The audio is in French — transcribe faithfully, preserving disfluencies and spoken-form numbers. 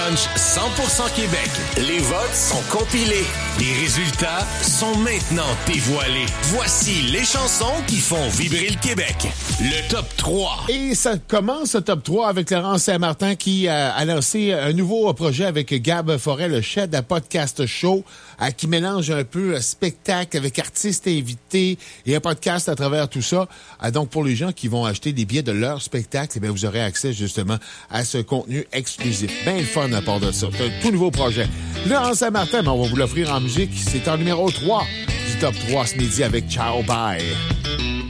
brunch cent pour cent Québec. Les votes sont compilés. Les résultats sont maintenant dévoilés. Voici les chansons qui font vibrer le Québec. Le top trois. Et ça commence, ce top trois, avec Laurent Saint-Martin qui a, a lancé un nouveau projet avec Gab Forêt, le chef de podcast show, euh, qui mélange un peu euh, spectacle avec artistes invités et un podcast à travers tout ça. Euh, donc, pour les gens qui vont acheter des billets de leur spectacle, eh bien, vous aurez accès justement à ce contenu exclusif. Bien le fun à part de ça. C'est un tout nouveau projet. Laurent Saint-Martin, mais on va vous l'offrir en musique. C'est en numéro trois du top trois ce midi avec Ciao Bye.